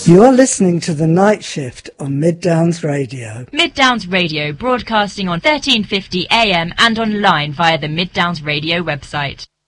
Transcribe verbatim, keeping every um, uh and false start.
You're listening to The Night Shift on Mid Downs Radio. Mid Downs Radio, broadcasting on thirteen fifty A M and online via the Mid Downs Radio website.